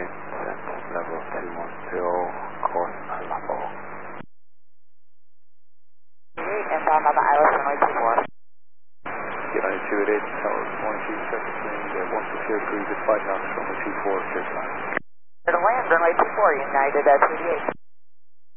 level 210, course Alambo. Inbound on the ILS runway 24. United 288, tower 127, 160 degrees at 5 knots, runway 24, clear to land. To land, runway 24, United 288.